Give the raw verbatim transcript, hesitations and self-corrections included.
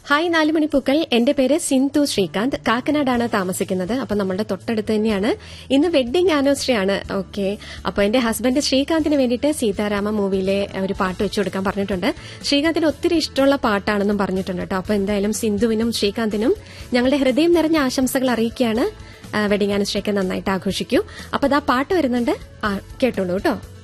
Hi നാലുമണിപ്പൂക്കൾ, എന്റെ പേര് സിന്ധു ശ്രീകാന്ത്, കാക്കനാടാണ് താമസിക്കുന്നത്. അപ്പൊ നമ്മളുടെ തൊട്ടടുത്ത് തന്നെയാണ്. ഇന്ന് വെഡ്ഡിംഗ് ആനിവേഴ്സറി ആണ്. ഓക്കെ, അപ്പൊ എന്റെ ഹസ്ബൻഡ് ശ്രീകാന്തിന് വേണ്ടിയിട്ട് സീതാരാമ മൂവിയിലെ ഒരു പാട്ട് വെച്ചു കൊടുക്കാൻ പറഞ്ഞിട്ടുണ്ട്. ശ്രീകാന്തിന് ഒത്തിരി ഇഷ്ടമുള്ള പാട്ടാണെന്നും പറഞ്ഞിട്ടുണ്ട് കേട്ടോ. അപ്പൊ എന്തായാലും സിന്ധുവിനും ശ്രീകാന്തിനും ഞങ്ങളുടെ ഹൃദയം നിറഞ്ഞ ആശംസകൾ അറിയിക്കുകയാണ്. വെഡ്ഡിംഗ് ആനിവേഴ്സറി ഒക്കെ നന്നായിട്ട് ആഘോഷിക്കൂ. അപ്പൊ അതാ പാട്ട് വരുന്നുണ്ട്, കേട്ടോളൂ കേട്ടോ.